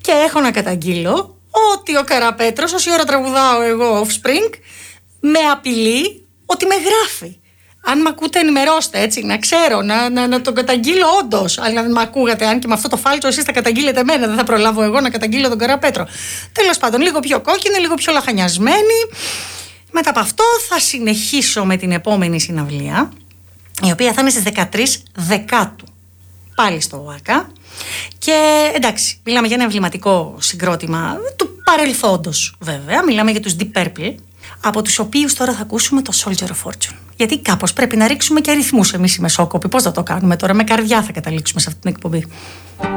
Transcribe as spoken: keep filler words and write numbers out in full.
Και έχω να καταγγείλω ότι ο Καραπέτρος, όση ώρα τραγουδάω εγώ Offspring, με απειλεί ότι με γράφει. Αν με ακούτε, ενημερώστε, έτσι, να ξέρω, να, να, να τον καταγγείλω όντως. Αλλά αν με ακούγατε, αν και με αυτό το φάλτσο εσείς θα καταγγείλετε εμένα, δεν θα προλάβω εγώ να καταγγείλω τον Καραπέτρο. Τέλος πάντων, λίγο πιο κόκκινη, λίγο πιο λαχανιασμένη. Μετά από αυτό θα συνεχίσω με την επόμενη συναυλία, η οποία θα είναι στις δεκατρείς Δεκάτου, πάλι στο ΟΑΚΑ. Και εντάξει, μιλάμε για ένα εμβληματικό συγκρότημα του παρελθόντος, βέβαια. Μιλάμε για τους Deep Purple, από τους οποίους τώρα θα ακούσουμε το Soldier of Fortune. Γιατί κάπως πρέπει να ρίξουμε και αριθμούς εμείς οι μεσόκοποι. Πώς θα το κάνουμε τώρα, με καρδιά θα καταλήξουμε σε αυτή την εκπομπή.